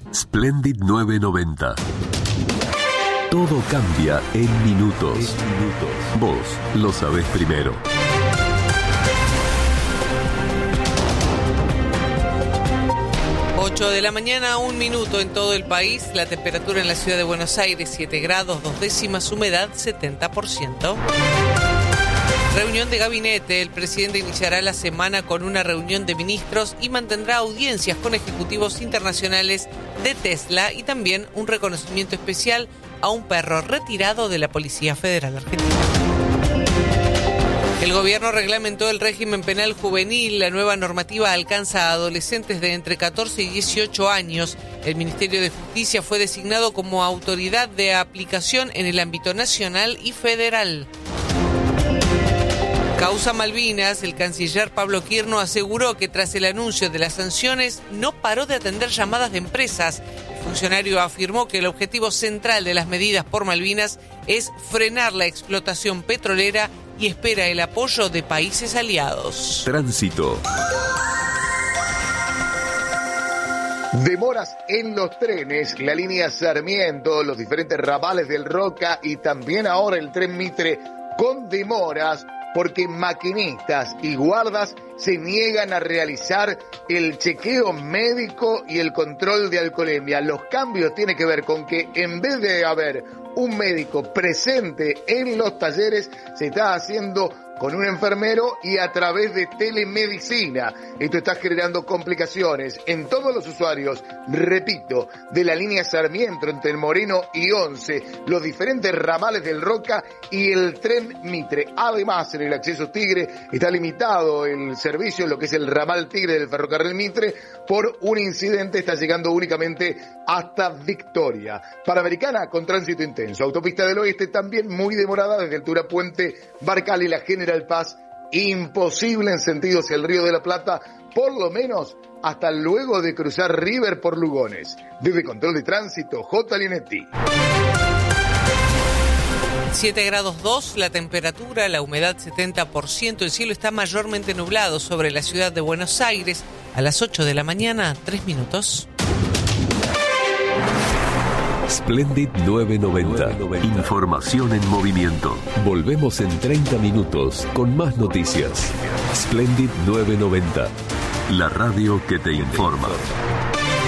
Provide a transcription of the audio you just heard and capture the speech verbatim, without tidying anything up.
Splendid nueve noventa. Todo cambia en minutos. En minutos. Vos lo sabés primero. ocho de la mañana, un minuto en todo el país. La temperatura en la ciudad de Buenos Aires, siete grados, dos décimas, humedad setenta por ciento. Reunión de gabinete. El presidente iniciará la semana con una reunión de ministros y mantendrá audiencias con ejecutivos internacionales de Tesla y también un reconocimiento especial a un perro retirado de la Policía Federal Argentina. El gobierno reglamentó el régimen penal juvenil. La nueva normativa alcanza a adolescentes de entre catorce y dieciocho años. El Ministerio de Justicia fue designado como autoridad de aplicación en el ámbito nacional y federal. Causa Malvinas. El canciller Pablo Quirno aseguró que tras el anuncio de las sanciones no paró de atender llamadas de empresas. El funcionario afirmó que el objetivo central de las medidas por Malvinas es frenar la explotación petrolera y espera el apoyo de países aliados. Tránsito. Demoras en los trenes, la línea Sarmiento, los diferentes ramales del Roca y también ahora el tren Mitre con demoras porque maquinistas y guardas se niegan a realizar el chequeo médico y el control de alcoholemia. Los cambios tienen que ver con que en vez de haber un médico presente en los talleres, se está haciendo con un enfermero y a través de telemedicina. Esto está generando complicaciones en todos los usuarios, repito, de la línea Sarmiento entre el Moreno y once, los diferentes ramales del Roca y el tren Mitre. Además, en el acceso Tigre está limitado el servicio, lo que es el ramal Tigre del ferrocarril Mitre, por un incidente está llegando únicamente hasta Victoria. Panamericana con tránsito intenso. Autopista del Oeste también muy demorada desde altura Puente Barcal y la General Paz, imposible en sentido hacia el Río de la Plata, por lo menos hasta luego de cruzar River por Lugones. Desde Control de Tránsito, J. Linetti. siete grados dos, la temperatura, la humedad setenta por ciento, el cielo está mayormente nublado sobre la ciudad de Buenos Aires. A las ocho de la mañana, tres minutos. Splendid nueve noventa. Información en movimiento. Volvemos en treinta minutos con más noticias. Splendid nueve noventa. La radio que te informa.